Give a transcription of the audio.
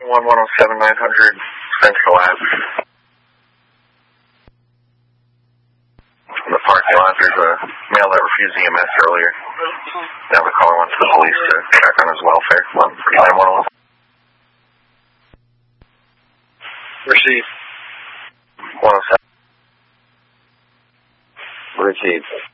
1107900 Central Ave. In the parking lot, there's a male that refused EMS earlier. Now the caller went to the police to check on his welfare. 13911. Receive. 107. Receive.